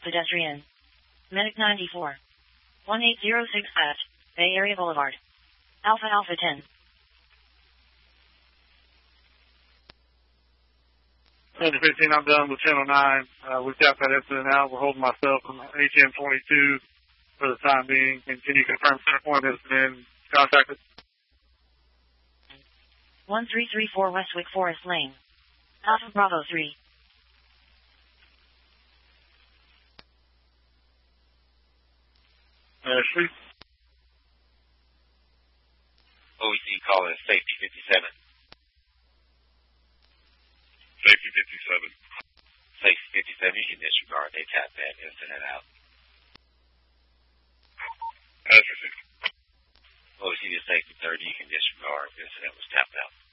pedestrian. Medic 94. 1806 at Bay Area Boulevard. Alpha Alpha 10. Under 15, I'm done with channel 9. We've got that incident out. We're holding myself from ATM 22 for the time being. And can you confirm center point has been contacted? 1334 Westwick Forest Lane. Alpha Bravo 3. Ashley? OEC calling Safety 57. Safety 57. Safety 57, you can disregard. They tapped that incident out. Ashley 60. OEC to Safety 30, you can disregard. Incident was tapped out.